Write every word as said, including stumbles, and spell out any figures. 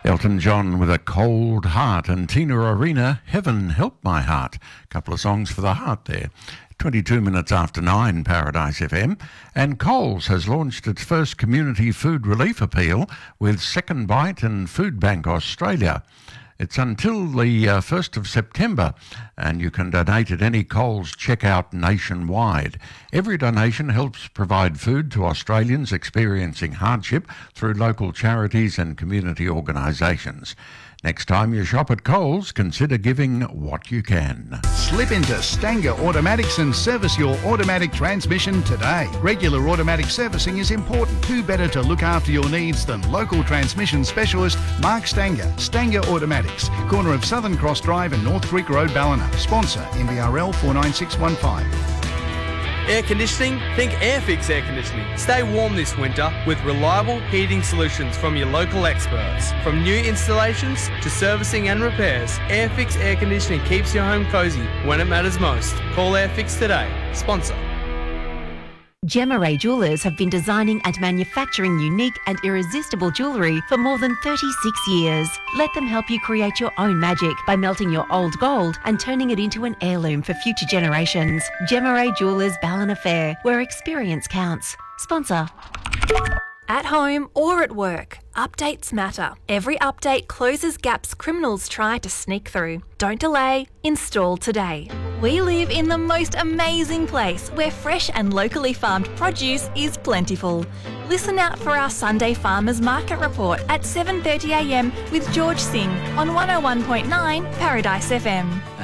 Elton John with A Cold Heart and Tina Arena, Heaven Help My Heart. Couple of songs for the heart there. twenty-two minutes after nine, Paradise F M. And Coles has launched its first community food relief appeal with Second Bite and Food Bank Australia. It's until the uh, first of September, and you can donate at any Coles checkout nationwide. Every donation helps provide food to Australians experiencing hardship through local charities and community organisations. Next time you shop at Coles, consider giving what you can. Slip into Stanger Automatics and service your automatic transmission today. Regular automatic servicing is important. Who better to look after your needs than local transmission specialist Mark Stanger? Stanger Automatics, corner of Southern Cross Drive and North Creek Road, Ballina. Sponsor N B R L four nine six one five. Air conditioning? Think Airfix Air Conditioning. Stay warm this winter with reliable heating solutions from your local experts. From new installations to servicing and repairs, Airfix Air Conditioning keeps your home cosy when it matters most. Call Airfix today. Sponsor. Gemma Ray Jewellers have been designing and manufacturing unique and irresistible jewellery for more than thirty-six years. Let them help you create your own magic by melting your old gold and turning it into an heirloom for future generations. Gemma Ray Jewellers Ballina Fair, where experience counts. Sponsor. At home or at work, updates matter. Every update closes gaps criminals try to sneak through. Don't delay, install today. We live in the most amazing place where fresh and locally farmed produce is plentiful. Listen out for our Sunday Farmers Market Report at seven thirty a m with George Singh on one oh one point nine Paradise F M.